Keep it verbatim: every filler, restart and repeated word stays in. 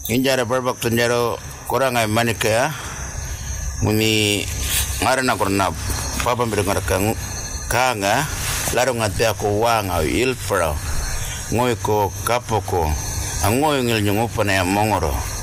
Injara berbak tunjaro korang ay manika ya. Muni ngarana korna papa mbere kang kanga laro ngate ako wanga ilfra ngoy ko kapoko angoy ngil nyungupa na mongoro